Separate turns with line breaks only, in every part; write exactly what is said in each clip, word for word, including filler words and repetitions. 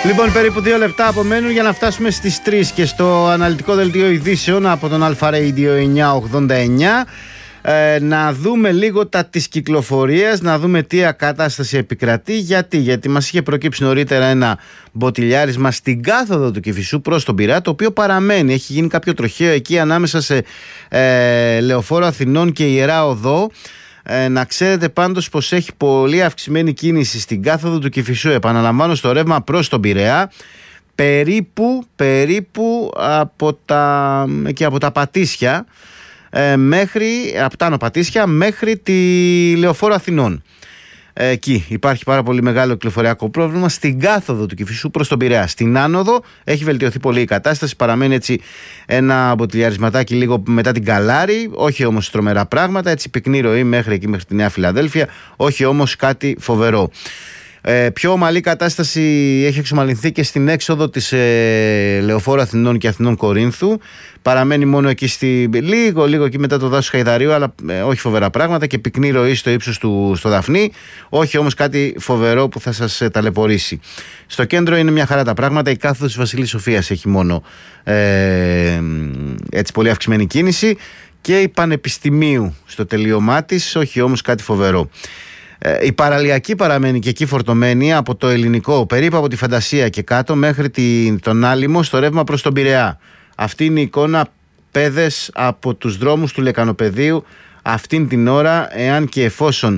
Λοιπόν, περίπου δύο λεπτά απομένουν για να φτάσουμε στις τρεις και στο αναλυτικό δελτίο ειδήσεων από τον Αλφα Radio εννιακόσια ογδόντα εννιά. Ε, να δούμε λίγο τα της κυκλοφορίας, να δούμε τι ακατάσταση επικρατεί. Γιατί, γιατί μας είχε προκύψει νωρίτερα ένα μποτιλιάρισμα στην κάθοδο του Κηφισού προς τον Πειραιά, το οποίο παραμένει. Έχει γίνει κάποιο τροχαίο εκεί ανάμεσα σε ε, Λεωφόρο Αθηνών και Ιερά Οδό. Ε, να ξέρετε πάντως πως έχει πολύ αυξημένη κίνηση στην κάθοδο του Κηφισού. Επαναλαμβάνω, στο ρεύμα προς τον Πειραιά, περίπου, περίπου από τα, εκεί από τα Πατήσια ε, μέχρι, από τα Άνω Πατήσια μέχρι τη Λεωφόρο Αθηνών. Ε, εκεί υπάρχει πάρα πολύ μεγάλο κυκλοφοριακό πρόβλημα στην κάθοδο του Κηφισού προς τον Πειραιά. Στην άνοδο έχει βελτιωθεί πολύ η κατάσταση, παραμένει έτσι ένα μποτιλιαρισματάκι λίγο μετά την Καλάρη, όχι όμως τρομερά πράγματα, έτσι πυκνή ροή μέχρι εκεί, μέχρι τη Νέα Φιλαδέλφια, όχι όμως κάτι φοβερό. Ε, πιο ομαλή κατάσταση έχει εξομαλυνθεί και στην έξοδο της ε, Λεωφόρου Αθηνών και Αθηνών Κορίνθου. Παραμένει μόνο εκεί στη, λίγο, λίγο εκεί μετά το δάσος Χαϊδαρίου, αλλά ε, όχι φοβερά πράγματα, και πυκνή ροή στο ύψος του στο Δαφνί, όχι όμως κάτι φοβερό που θα σας ε, ταλαιπωρήσει. Στο κέντρο είναι μια χαρά τα πράγματα, η κάθοδος της Βασιλής Σοφίας έχει μόνο ε, έτσι πολύ αυξημένη κίνηση, και η Πανεπιστημίου στο τελείωμά της, όχι όμως κάτι φοβερό. Η παραλιακή παραμένει και εκεί φορτωμένη από το Ελληνικό, περίπου από τη Φαντασία και κάτω μέχρι τον Άλυμο στο ρεύμα προς τον Πειραιά. Αυτή είναι η εικόνα, παιδες, από τους δρόμους του Λεκανοπεδίου αυτήν την ώρα, εάν και εφόσον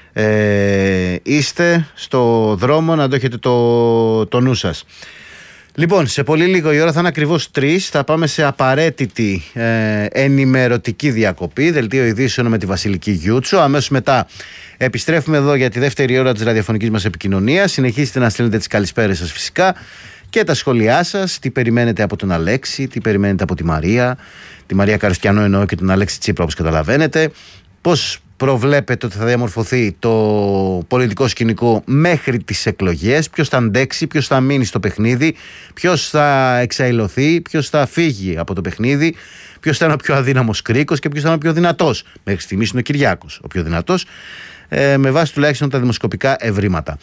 ε, είστε στο δρόμο, να το έχετε το, το νου σας. Λοιπόν, σε πολύ λίγο η ώρα θα είναι ακριβώς τρεις. Θα πάμε σε απαραίτητη ε, ενημερωτική διακοπή, δελτίο ειδήσεων με τη Βασιλική Γιούτσο. Αμέσως μετά επιστρέφουμε εδώ για τη δεύτερη ώρα της ραδιοφωνικής μας επικοινωνίας. Συνεχίστε να στέλνετε τις καλησπέρες σας φυσικά και τα σχόλιά σας. Τι περιμένετε από τον Αλέξη, τι περιμένετε από τη Μαρία, τη Μαρία Καριστιανό εννοώ, και τον Αλέξη Τσίπρα, όπως καταλαβαίνετε. Πώς προβλέπετε ότι θα διαμορφωθεί το πολιτικό σκηνικό μέχρι τις εκλογές, ποιος θα αντέξει, ποιος θα μείνει στο παιχνίδι, ποιος θα εξαϊλωθεί, ποιος θα φύγει από το παιχνίδι, ποιος θα είναι ο πιο αδύναμος κρίκος και ποιος θα είναι ο πιο δυνατός. Μέχρι στιγμής είναι ο Κυριάκος ο πιο δυνατός, ε, με βάση τουλάχιστον τα δημοσκοπικά ευρήματα.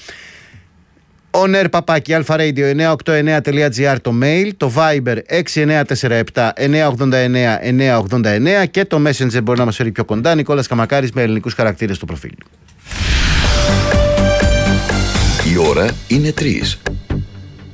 On air παπάκι αλφα radio εννιακόσια ογδόντα εννιά τελεία τζι άρ το mail, το Viber έξι εννιά τέσσερα επτά εννιακόσια ογδόντα εννιά εννιακόσια ογδόντα εννιά και το Messenger μπορεί να μας φέρει πιο κοντά, Νικόλας Καμακάρης με ελληνικούς χαρακτήρες στο προφίλ.
Η ώρα είναι τρεις.